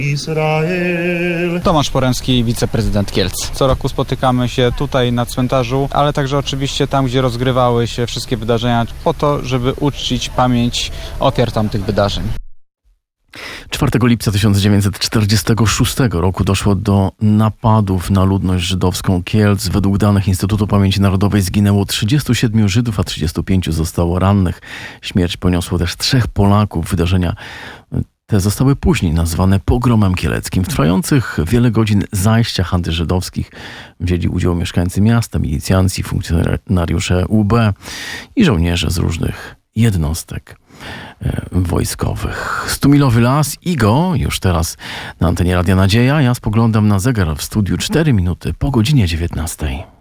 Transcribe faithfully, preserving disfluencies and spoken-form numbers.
Izrael. Tomasz Poremski, wiceprezydent Kielc. Co roku spotykamy się tutaj na cmentarzu, ale także oczywiście tam, gdzie rozgrywały się wszystkie wydarzenia, po to, żeby uczcić pamięć ofiar tamtych wydarzeń. czwartego lipca tysiąc dziewięćset czterdziestego szóstego roku doszło do napadów na ludność żydowską Kielc. Według danych Instytutu Pamięci Narodowej zginęło trzydziestu siedmiu Żydów, a trzydziestu pięciu zostało rannych. Śmierć poniosło też trzech Polaków. Wydarzenia te zostały później nazwane pogromem kieleckim. W trwających wiele godzin zajściach antyżydowskich wzięli udział mieszkańcy miasta, milicjanci, funkcjonariusze U B i żołnierze z różnych jednostek wojskowych. Stumilowy Las, Igo, już teraz na antenie Radia Nadzieja. Ja spoglądam na zegar w studiu cztery minuty po godzinie dziewiętnastej.